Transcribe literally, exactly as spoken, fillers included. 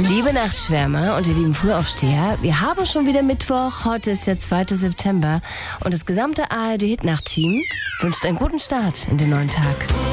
Liebe Nachtschwärmer und ihr lieben Frühaufsteher, wir haben schon wieder Mittwoch, heute ist der zweite September und das gesamte A R D-Hit-Nacht-Team wünscht einen guten Start in den neuen Tag.